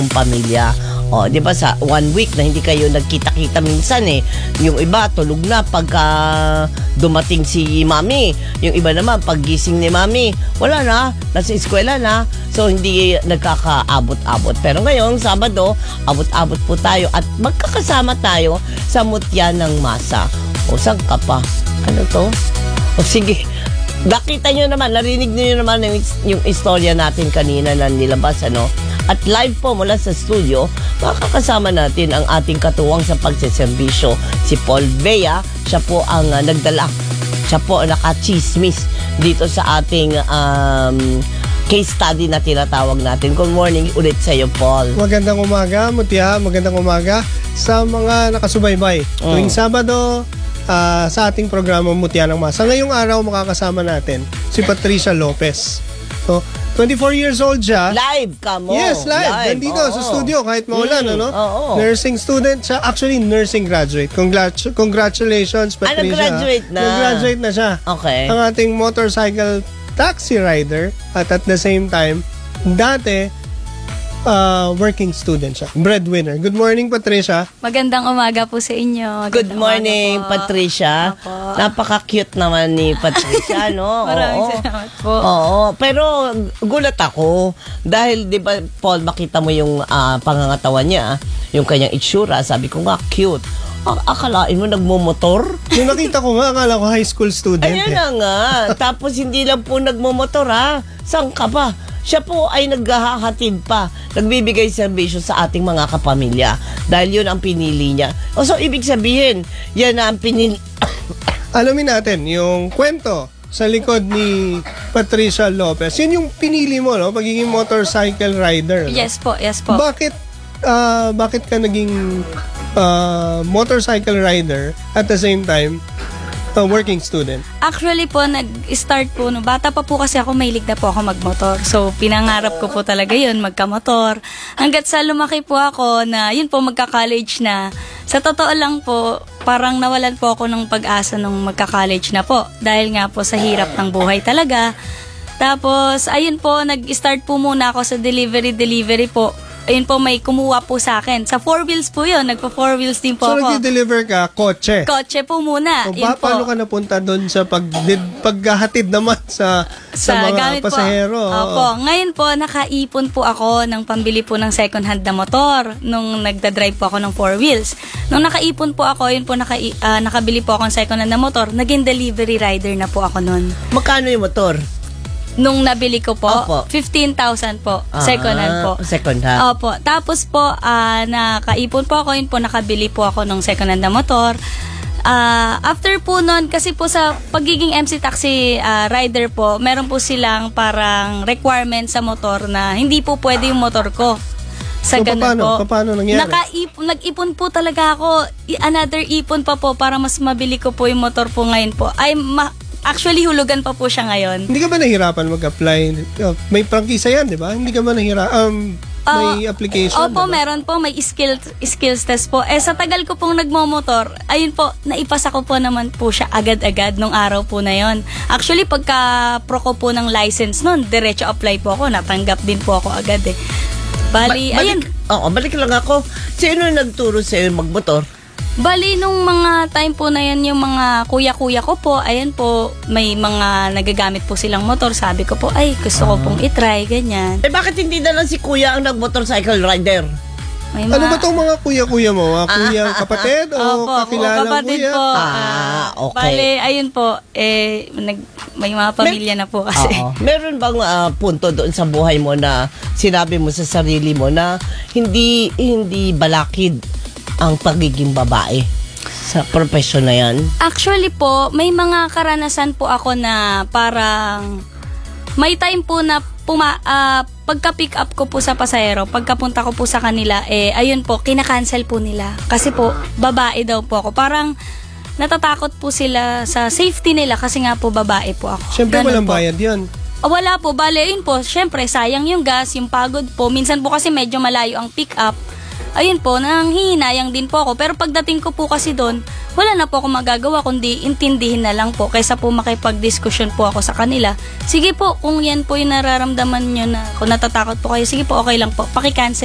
inyong pamilya. O, di ba sa 1 week na hindi kayo nagkita-kita minsan yung iba tulog na pagka dumating si mami, yung iba naman paggising ni mami wala na, nasa eskwela na, so hindi nagkakaabot-abot. Pero ngayong Sabado, abot-abot po tayo at magkakasama tayo sa Mutya ng Masa. O, saan ka pa? Ano to? O, sige, nakita nyo naman, narinig nyo naman yung istorya natin kanina na nilabas, At live po mula sa studio, makakasama natin ang ating katuwang sa pagseserbisyo, si Paul Bea. Siya po ang nagdala. Siya po naka-chismis dito sa ating case study na tinatawag natin. Good morning ulit sa iyo, Paul. Magandang umaga, Mutya. Magandang umaga sa mga nakasubaybay. Tuwing Sabado, sa ating programa Mutya ng Masa. Ngayong araw, makakasama natin si Patricia Lopez. So, 24 years old siya. Live ka mo. Yes, live. Nandito sa studio kahit maulan, Nursing student siya. Actually, nursing graduate. Congratulations, Patricia. Nag-graduate na. Nag-graduate na siya. Okay. Ang ating motorcycle taxi rider at the same time, dati, working student siya. Breadwinner. Good morning, Patricia. Magandang umaga po sa inyo. Good morning, Patricia. Opo. Napaka-cute naman ni Patricia, no? Maraming salamat po. Oo, pero gulat ako dahil 'di ba Paul, makita mo yung pangangatawan niya, yung kanyang itsura, sabi ko nga cute. Akalain mo nagmomotor? Yung nakita ko nga, akala ko high school student. Ayan na nga. Tapos hindi lang po nagmomotor Saan ka pa? Siya po ay naghahatid pa, nagbibigay serbisyo sa ating mga kapamilya dahil yun ang pinili niya. O so, ibig sabihin, yan na ang pinili. Alamin natin yung kwento sa likod ni Patricia Lopez. Yun yung pinili mo, no? Pagiging motorcycle rider, no? Yes po, yes po. Bakit ka naging motorcycle rider at the same time working student? Actually po, nag-start po, bata pa po kasi ako, mahilig na po ako magmotor. So, pinangarap ko po talaga yun, magkamotor. Hanggat sa lumaki po ako na, yun po, magka-college na. Sa totoo lang po, parang nawalan po ako ng pag-asa nung magka-college na po. Dahil nga po sa hirap ng buhay talaga. Tapos, ayun po, nag-start po muna ako sa delivery po. Ayun po, may kumuha po sa akin. Sa 4 wheels po yun. Nagpa 4 wheels din po so, ako. So, nag-deliver ka, kotse? Kotse po muna. So, paano ka napunta doon sa paghahatid naman sa mga pasahero? Opo. Ngayon po, nakaipon po ako ng pambili po ng second hand na motor nung nagdadrive po ako ng 4 wheels. Nung nakaipon po ako, yun po, nakabili po ako ng second hand na motor. Naging delivery rider na po ako nun. Magkano yung motor? Nung nabili ko po, Opo. 15,000 po. Second hand po. Second hand. Opo. Tapos po, nakaipon po ako, yun po, nakabili po ako ng second hand na motor. After po nun, kasi po sa pagiging MC taxi rider po, meron po silang parang requirement sa motor na hindi po pwede yung motor ko. Sa ganun po. Paano nangyari? Nag-ipon po talaga ako. Another ipon pa po para mas mabili ko po yung motor po ngayon po. Actually, hulugan pa po siya ngayon. Hindi ka ba nahirapan mag-apply? May prangkisa yan, di ba? Hindi ka ba nahirapan? May application? Opo, diba? meron po. May skills test po. Sa tagal ko pong nagmomotor, ayun po, naipasa ko po naman po siya agad-agad nung araw po na yon. Actually, pagka-pro ko po ng license nun, diretso apply po ako. Natanggap din po ako agad Bali, ayun. Balik lang ako. Sino nagturo sa'yo magmotor? Bali, nung mga time po na yan, yung mga kuya-kuya ko po, ayan po, may mga nagagamit po silang motor. Sabi ko po, ay, gusto ko pong itry, ganyan. Bakit hindi na lang si kuya ang nag-motorcycle rider? Ano ba itong mga kuya-kuya mo? Kuya kapatid o kakilalang kapatid kuya? Po. Okay. Bali, ayun po, may mga pamilya na po kasi. Meron bang punto doon sa buhay mo na sinabi mo sa sarili mo na hindi balakid ang pagiging babae sa profesyon na yan? Actually po, may mga karanasan po ako na parang may time po na pagka-pick up ko po sa pasahero, pagkapunta ko po sa kanila, ayun po, kinakancel po nila. Kasi po, babae daw po ako. Parang natatakot po sila sa safety nila kasi nga po babae po ako. Siyempre, ganun walang po. bayad yun. Wala po, bale, yun po, syempre, sayang yung gas, yung pagod po. Minsan po kasi medyo malayo ang pick up. Ayun po, nanghihinayang din po ako. Pero pagdating ko po kasi doon, wala na po ako magagawa kundi intindihin na lang po kaysa po makipag-discussion po ako sa kanila. Sige po, kung yan po yung nararamdaman nyo na kung natatakot po kayo, sige po, okay lang po, paki-cancel